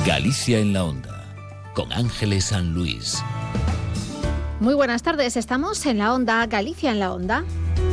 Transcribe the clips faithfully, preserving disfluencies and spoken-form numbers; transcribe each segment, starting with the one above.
Galicia en la Onda, con Ángeles San Luis. Muy buenas tardes, estamos en la Onda, Galicia en la Onda.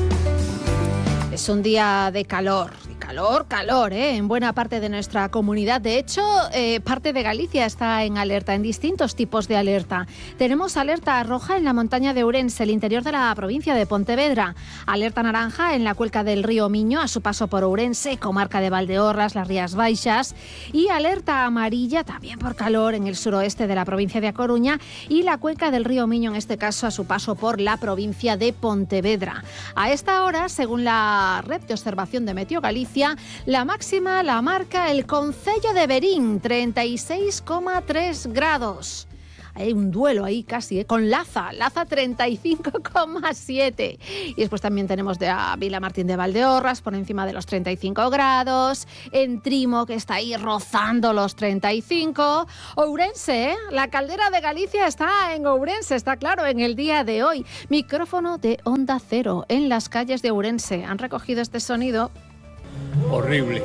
Es un día de calor, calor, calor, ¿eh? En buena parte de nuestra comunidad. De hecho, eh, parte de Galicia está en alerta, en distintos tipos de alerta. Tenemos alerta roja en la montaña de Ourense, el interior de la provincia de Pontevedra. Alerta naranja en la cuenca del río Miño, a su paso por Ourense, comarca de Valdeorras, las Rías Baixas. Y alerta amarilla, también por calor, en el suroeste de la provincia de A Coruña y la cuenca del río Miño, en este caso a su paso por la provincia de Pontevedra. A esta hora, según la red de observación de Meteo Galicia, la máxima la marca el concello de Verín, treinta y seis coma tres grados. Hay un duelo ahí casi, ¿eh? Con Laza, Laza treinta y cinco coma siete. Y después también tenemos de a Vilamartín de Valdeorras, por encima de los treinta y cinco grados. En Trimo, que está ahí rozando los treinta y cinco. Ourense, ¿eh? La caldera de Galicia está en Ourense, está claro, en el día de hoy. Micrófono de Onda Cero en las calles de Ourense. Han recogido este sonido. Horrible,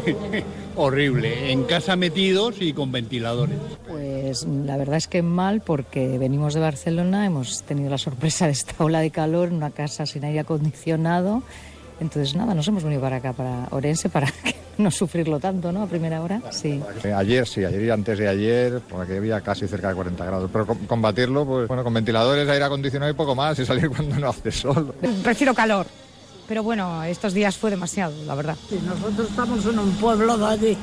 horrible, en casa metidos y con ventiladores. Pues la verdad es que mal, porque venimos de Barcelona, hemos tenido la sorpresa de esta ola de calor en una casa sin aire acondicionado. Entonces nada, nos hemos venido para acá, para Ourense, para no sufrirlo tanto, ¿no? A primera hora, sí. Ayer sí, ayer y antes de ayer, porque había casi cerca de cuarenta grados, pero combatirlo, pues bueno, con ventiladores, aire acondicionado y poco más, y salir cuando no hace sol. Prefiero calor. Pero bueno, estos días fue demasiado, la verdad. Sí, nosotros estamos en un pueblo de allí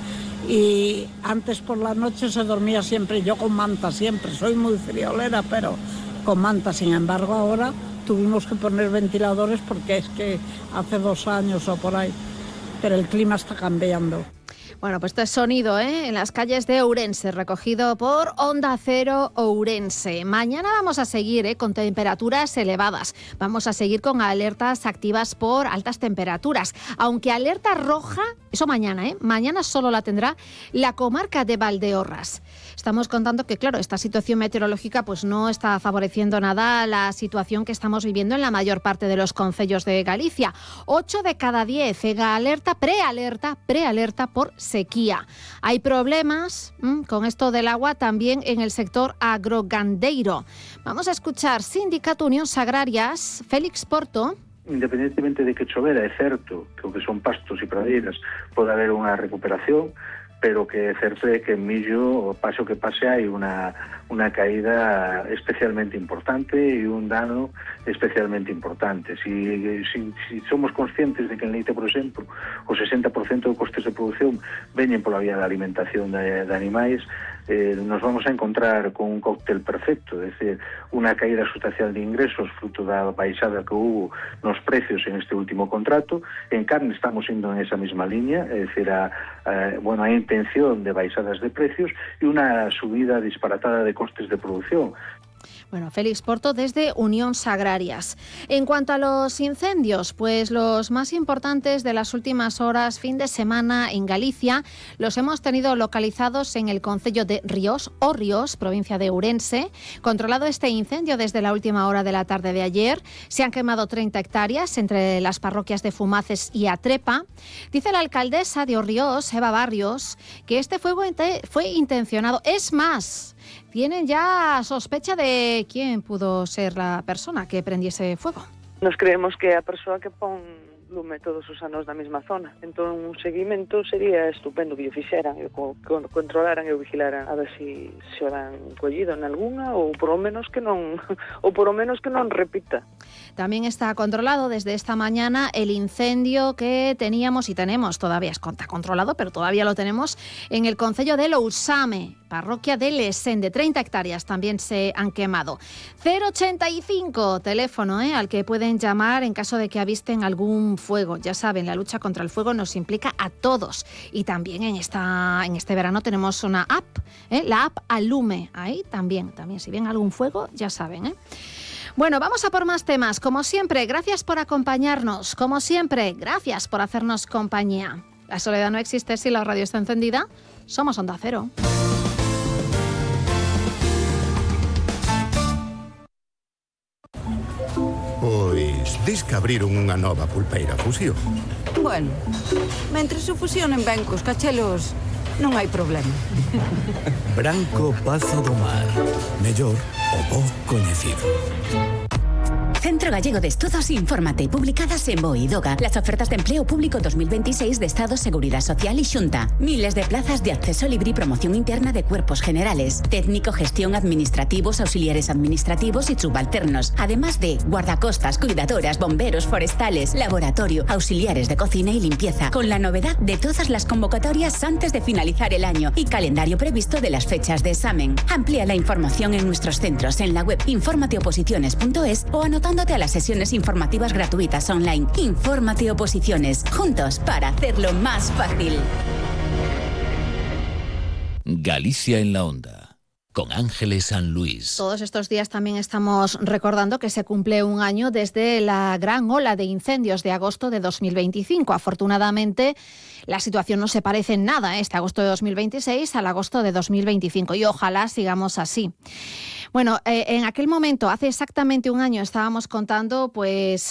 y antes por la noche se dormía siempre, yo con manta siempre, soy muy friolera, pero con manta. Sin embargo, ahora tuvimos que poner ventiladores porque es que hace dos años o por ahí, pero el clima está cambiando. Bueno, pues esto es sonido, ¿eh? En las calles de Ourense, recogido por Onda Cero Ourense. Mañana vamos a seguir ¿eh? con temperaturas elevadas. Vamos a seguir con alertas activas por altas temperaturas. Aunque alerta roja, eso mañana, ¿eh? Mañana solo la tendrá la comarca de Valdeorras. Estamos contando que, claro, esta situación meteorológica pues no está favoreciendo nada la situación que estamos viviendo en la mayor parte de los concellos de Galicia. Ocho de cada diez en alerta, prealerta, prealerta por sequía. Hay problemas mmm, con esto del agua también en el sector agrogandeiro. Vamos a escuchar Sindicato Unións Agrarias, Félix Porto. Independentemente de que chovera, é certo que o que son pastos e pradeiras pode haber unha recuperación, pero que é certo é que en millo, pase o que pase, hai unha, unha caída especialmente importante e un dano especialmente importante. Si, si, si somos conscientes de que en leite, por exemplo, o sesenta por cento de costes de produción veñen pola vía da alimentación de, de animais, eh, nos vamos a encontrar con un cóctel perfecto, é dicir, unha caída sustancial de ingresos fruto da baixada que hubo nos precios en este último contrato. En carne estamos indo en esa mesma línea, é dicir, a, a, bueno, a intención de baixadas de precios e unha subida disparatada de costes de producción. Bueno, Félix Porto desde Unións Agrarias. En cuanto a los incendios, pues los más importantes de las últimas horas, fin de semana en Galicia, los hemos tenido localizados en el concello de Ríos, o Ríos, provincia de Ourense. Controlado este incendio desde la última hora de la tarde de ayer. Se han quemado treinta hectáreas entre las parroquias de Fumaces y Atrepa. Dice la alcaldesa de O Ríos, Eva Barrios, que este fuego fue intencionado. Es más, tienen ya sospecha de quién pudo ser la persona que prendiese fuego. Nos creemos que a persoa que pon lume todos os anos na mesma zona. Entón, un seguimento sería estupendo que o fixeran, que o controlaran e o vigilaran a ver se si, se o dan collido en algunha ou por lo menos que non ou por lo menos que non repita. También está controlado desde esta mañana el incendio que teníamos y tenemos, todavía está controlado, pero todavía lo tenemos en el concello de Lousame, parroquia de Lesén, de treinta hectáreas también se han quemado. cero ochenta y cinco, teléfono ¿eh? al que pueden llamar en caso de que avisten algún fuego. Ya saben, la lucha contra el fuego nos implica a todos. Y también en esta en este verano tenemos una app, ¿eh? la app Alume. Ahí también, también si ven algún fuego, ya saben, ¿eh? Bueno, vamos a por más temas. Como siempre, gracias por acompañarnos. Como siempre, gracias por hacernos compañía. La soledad no existe si la radio está encendida. Somos Onda Cero. Pois, dis que abriron unha nova pulpeira Fusión. Bueno, mentre se fusionen ben cos cachelos, non hai problema. Branco Pazo do Mar. Mellor o bo coñecido. Centro Gallego de Estudos Infórmate, publicadas en BOE y DOGA. Las ofertas de empleo público dos mil veintiséis de Estado, Seguridad Social y Xunta. Miles de plazas de acceso libre y promoción interna de cuerpos generales. Técnico, gestión, administrativos, auxiliares administrativos y subalternos. Además de guardacostas, cuidadoras, bomberos, forestales, laboratorio, auxiliares de cocina y limpieza. Con la novedad de todas las convocatorias antes de finalizar el año y calendario previsto de las fechas de examen. Amplía la información en nuestros centros en la web infórmate oposiciones punto es o anotándote a las sesiones informativas gratuitas online. Infórmate Oposiciones, juntos para hacerlo más fácil. Galicia en la Onda, con Ángeles San Luis. Todos estos días también estamos recordando que se cumple un año desde la gran ola de incendios de agosto de dos mil veinticinco. Afortunadamente, la situación no se parece en nada, ¿eh? Este agosto de dos mil veintiséis al agosto de dos mil veinticinco, y ojalá sigamos así. Bueno, eh, en aquel momento, hace exactamente un año, estábamos contando pues